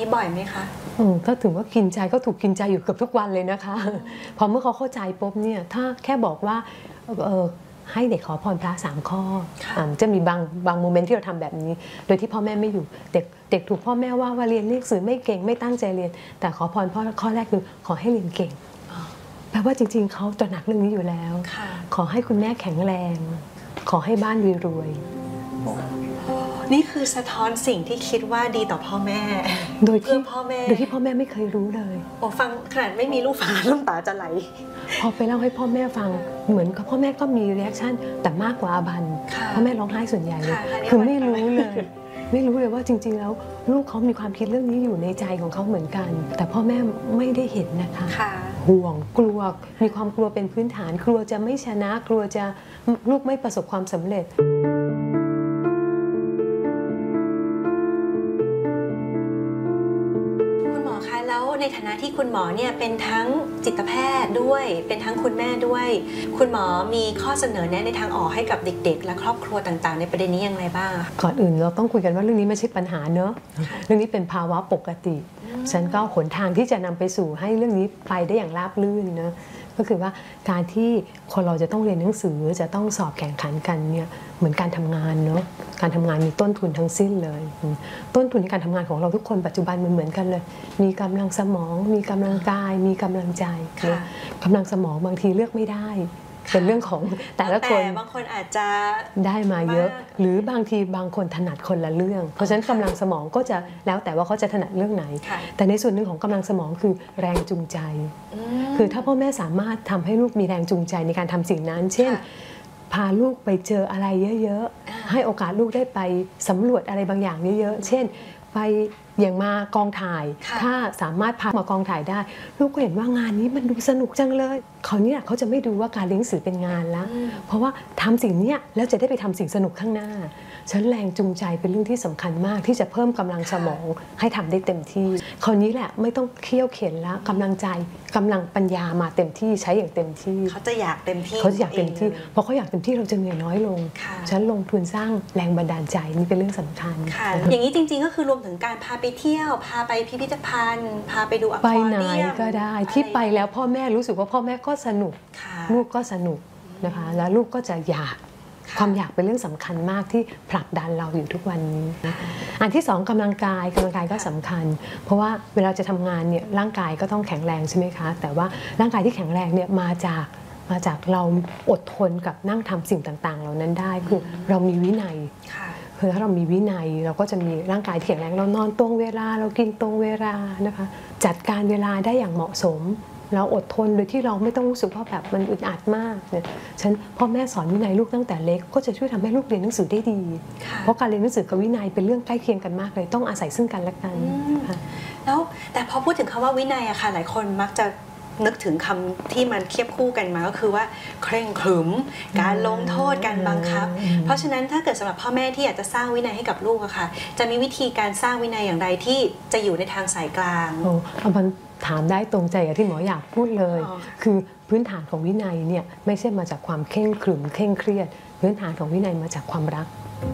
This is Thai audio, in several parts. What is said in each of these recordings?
นี้บ่อยไหมคะถ้าถึงว่ากินใจก็ถูกกินใจอยู่เกือบทุกวันเลยนะคะพอเมื่อเขาเข้าใจปุ๊บเนี่ยถ้าแค่บอกว่าให้เด็กขอพรพระ3 ข้อจะมีบางโมเมนต์ที่เราทำแบบนี้โดยที่พ่อแม่ไม่อยู่เด็กถูกพ่อแม่ว่าเรียนหนังสือไม่เก่งไม่ตั้งใจเรียนแต่ขอพรพ่อข้อแรกคือขอให้เรียนเก่งแปลว่าจริงๆเขาตระหนักเรื่องนี้อยู่แล้วขอให้คุณแม่แข็งแรงขอให้บ้านรวยนี่คือสะท้อนสิ่งที่คิดว่าดีต่อพ่อแม่โดยที่พ่อแม่ไม่เคยรู้เลยโอ้ฟังขนาดไม่มีลูกฟังน้ำตาจะไหลพอไปเล่าให้พ่อแม่ฟังเหมือนกับพ่อแม่ก็มีรีแอคชั่นแต่มากกว่าอาบันพ่อแม่ร้องไห้ส่วนใหญ่เลยคือไม่รู้เลยว่าจริงๆแล้วลูกเขามีความคิดเรื่องนี้อยู่ในใจของเขาเหมือนกันแต่พ่อแม่ไม่ได้เห็นนะคะห่วงกลัวมีความกลัวเป็นพื้นฐานกลัวจะไม่ชนะกลัวจะลูกไม่ประสบความสำเร็จแล้วในฐานะที่คุณหมอเนี่ยเป็นทั้งจิตแพทย์ด้วยเป็นทั้งคุณแม่ด้วยคุณหมอมีข้อเสนอแนะในทางออกให้กับเด็กๆและครอบครัวต่างๆในประเด็นนี้อย่างไรบ้างก่อนอื่นเราต้องคุยกันว่าเรื่องนี้ไม่ใช่ปัญหาเนอะเรื่องนี้เป็นภาวะปกติฉันก็หนทางที่จะนำไปสู่ให้เรื่องนี้ไปได้อย่างราบรื่นเนอะก็คือว่าการที่คนเราจะต้องเรียนหนังสือจะต้องสอบแข่งขันกันเนี่ยเหมือนการทำงานเนาะการทำงานมีต้นทุนทั้งสิ้นเลยต้นทุนในการทำงานของเราทุกคนปัจจุบันเหมือนกันเลยมีกำลังสมองมีกำลังกายมีกำลังใจกำลังสมองบางทีเลือกไม่ได้เป็นเรื่องของแต่ละคนบางคนอาจจะได้มาเยอะหรือบางทีบางคนถนัดคนละเรื่องเพราะฉะนั้นกำลังสมองก็จะแล้วแต่ว่าเขาจะถนัดเรื่องไหนแต่ในส่วนหนึ่งของกำลังสมองคือแรงจูงใจคือถ้าพ่อแม่สามารถทำให้ลูกมีแรงจูงใจในการทำสิ่งนั้นเช่นพาลูกไปเจออะไรเยอะๆให้โอกาสลูกได้ไปสำรวจอะไรบางอย่างเยอะๆเช่นไปอย่างมากองถ่ายถ้าสามารถพามากองถ่ายได้ลูกก็เห็นว่างานนี้มันดูสนุกจังเลยเขาจะไม่ดูว่าการเรียนหนังสือเป็นงานแล้วเพราะว่าทำสิ่งนี้แล้วจะได้ไปทำสิ่งสนุกข้างหน้าฉันแรงจูงใจเป็นเรื่องที่สำคัญมากที่จะเพิ่มกำลังสมองให้ทำได้เต็มที่คราวนี้แหละไม่ต้องเคี่ยวเข็นแล้วกำลังใจกำลังปัญญามาเต็มที่ใช้อย่างเต็มที่เขาจะอยากเต็มที่เพราะเขาอยากเต็มที่เราจะเหนื่อยน้อยลงฉันลงทุนสร้างแรงบันดาลใจนี่เป็นเรื่องสำคัญอย่างนี้จริงๆก็คือรวมถึงการพาไปเที่ยวพาไปพิพิธภัณฑ์พาไปดูอควาเรียมไปไหนก็ได้ที่ไปแล้วพ่อแม่รู้สึกว่าพ่อแม่ก็สนุกลูกก็สนุกนะคะแล้วลูกก็จะอยากความอยากเป็นเรื่องสำคัญมากที่ผลักดันเราอยู่ทุกวันนี้อันที่2กำลังกายก็สำคัญเพราะว่าเวลาจะทำงานเนี่ยร่างกายก็ต้องแข็งแรงใช่ไหมคะแต่ว่าร่างกายที่แข็งแรงเนี่ยมาจากเราอดทนกับนั่งทำสิ่งต่างๆเหล่านั้นได้คือเรามีวินัยคือถ้าเรามีวินัยเราก็จะมีร่างกายที่แข็งแรงเรานอนตรงเวลาเรากินตรงเวลานะคะจัดการเวลาได้อย่างเหมาะสมเราอดทนโดยที่เราไม่ต้องรู้สึกว่าแบบมันอึดอัดมากเนี่ยพ่อแม่สอนวินัยลูกตั้งแต่เล็กก็จะช่วยทำให้ลูกเรียนหนังสือได้ดีเพราะการเรียนหนังสือกับวินัยเป็นเรื่องใกล้เคียงกันมากเลยต้องอาศัยซึ่งกันและกันแล้วแต่พอพูดถึงคำว่าวินัยอะค่ะหลายคนมักจะนึกถึงคำที่มันเทียบคู่กันมาก็คือว่าเคร่งขรึมการลงโทษการบังคับเพราะฉะนั้นถ้าเกิดสำหรับพ่อแม่ที่อยากจะสร้างวินัยให้กับลูกอะค่ะจะมีวิธีการสร้างวินัยอย่างไรที่จะอยู่ในทางสายกลางมันถามได้ตรงใจกับที่หมออยากพูดเลยคือพื้นฐานของวินัยเนี่ยไม่ใช่มาจากความเคร่งขรึมเคร่งเครียดพื้นฐานของวินัยมาจากความรัก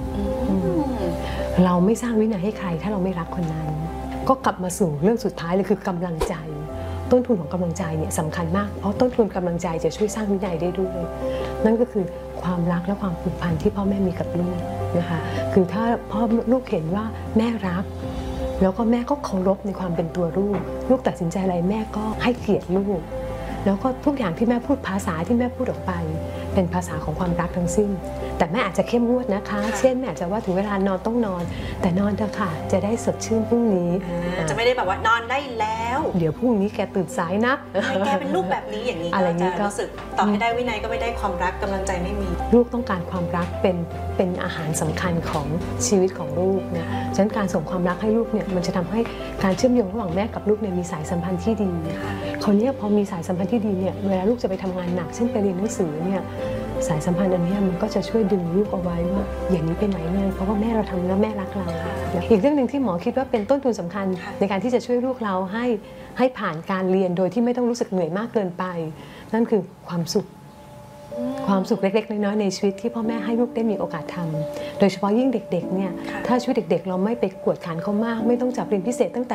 เราไม่สร้างวินัยให้ใครถ้าเราไม่รักคนนั้นก็กลับมาสู่เรื่องสุดท้ายเลยคือกำลังใจต้นทุนของกำลังใจเนี่ยสำคัญมากเพราะต้นทุนกำลังใจจะช่วยสร้างวินัยได้ด้วยนั่นก็คือความรักและความผูกพันที่พ่อแม่มีกับลูกนะคะคือถ้าพ่อลูกเห็นว่าแม่รักแล้วก็แม่ก็เคารพในความเป็นตัวลูกตัดสินใจอะไรแม่ก็ให้เกียรติลูกแล้วก็ทุกอย่างที่แม่พูดภาษาที่แม่พูดออกไปเป็นภาษาของความรักทั้งสิ้นแต่แม่อาจจะเข้มงวดนะคะเช่นแม่อาจจะว่าถึงเวลานอนต้องนอนแต่นอนเถอะค่ะจะได้สดชื่นพรุ่งนี้จะไม่ได้แบบว่านอนได้แล้วเดี๋ยวพรุ่งนี้แกตื่นสายนะแกเป็นลูกแบบนี้อย่างนี้ก็จะรู้สึกต่อให้ได้วินัยก็ไม่ได้ความรักกำลังใจไม่มีลูกต้องการความรักเป็นอาหารสำคัญของชีวิตของลูกนะฉะนั้นการส่งความรักให้ลูกเนี่ยมันจะทำให้การเชื่อมโยงระหว่างแม่กับลูกเนี่ยมีสายสัมพันธ์ที่ดีคนนี้พอมีสายสัมพันธ์ที่ดีเนี่ยเวลาลูกจะไปทำงานหนักเช่นไปเรียนหนังสือเนี่ยสายสัมพันธ์อันนี้มันก็จะช่วยดึงลูกเอาไว้ว่าอย่างนี้ไปไหนเลยเพราะว่าแม่เราทำแล้วแม่รักเราอีกเรื่องหนึ่งที่หมอคิดว่าเป็นต้นทุนสำคัญในการที่จะช่วยลูกเราให้ผ่านการเรียนโดยที่ไม่ต้องรู้สึกเหนื่อยมากเกินไปนั่นคือความสุขเล็กๆน้อยๆในชีวิตที่พ่อแม่ให้ลูกได้มีโอกาสทำโดยเฉพาะยิ่งเด็กๆเนี่ยถ้าชีวิตเด็กๆเราไม่ไปกวดขันเขามากไม่ต้องจับเรียนพิเศษตั้งแต่